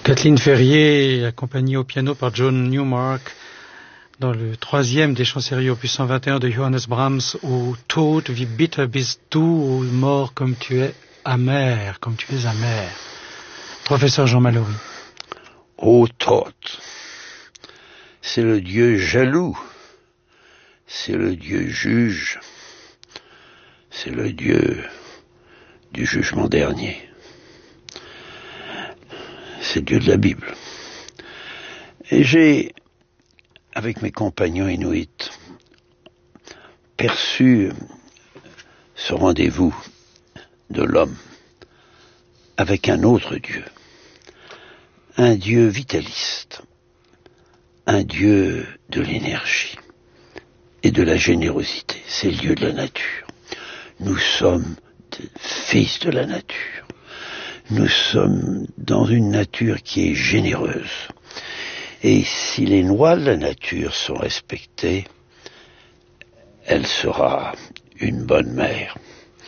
Kathleen Ferrier, accompagnée au piano par John Newmark, dans le troisième des chants-séries opus 121 de Johannes Brahms, au Tod, wie bitter bist du, ô mort, comme tu es amer, comme tu es amer. Professeur Jean Mallory. Ô Tod, c'est le Dieu jaloux, c'est le Dieu juge, c'est le Dieu du jugement dernier. C'est Dieu de la Bible. Et j'ai, avec mes compagnons inuits, perçu ce rendez-vous de l'homme avec un autre Dieu. Un Dieu vitaliste, un Dieu de l'énergie et de la générosité. C'est le Dieu de la nature. Nous sommes des fils de la nature. Nous sommes dans une nature qui est généreuse. Et si les lois de la nature sont respectées, elle sera une bonne mère.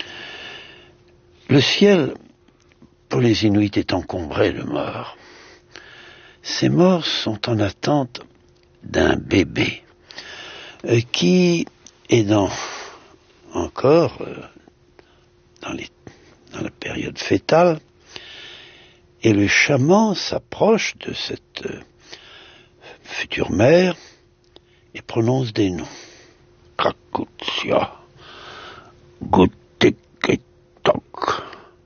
Le ciel, pour les Inuits, est encombré de morts. Ces morts sont en attente d'un bébé qui est encore dans la période fœtale. Et le chaman s'approche de cette future mère et prononce des noms. Kakutsia, Guteketok,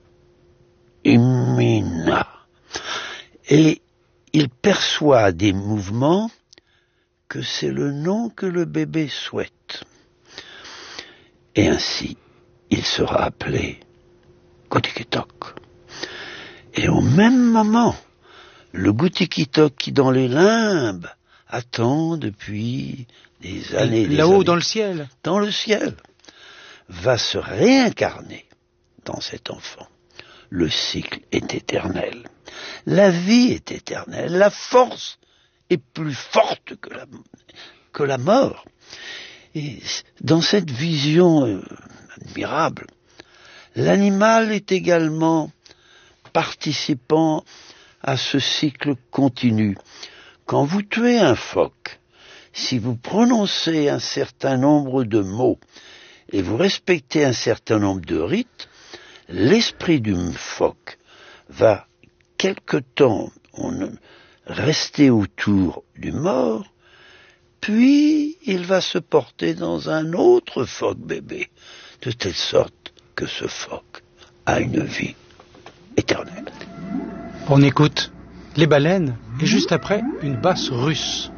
Imina. Et il perçoit des mouvements que c'est le nom que le bébé souhaite. Et ainsi, il sera appelé Guteketok. Et au même moment, le Gutikitok qui dans les limbes attend depuis des années. Là-haut dans le ciel. Dans le ciel. Va se réincarner dans cet enfant. Le cycle est éternel. La vie est éternelle. La force est plus forte que la mort. Et dans cette vision admirable, l'animal est également participant à ce cycle continu. Quand vous tuez un phoque, si vous prononcez un certain nombre de mots et vous respectez un certain nombre de rites, l'esprit du phoque va quelque temps rester autour du mort, puis il va se porter dans un autre phoque bébé, de telle sorte que ce phoque a une vie éternelle. On écoute les baleines et juste après une basse russe.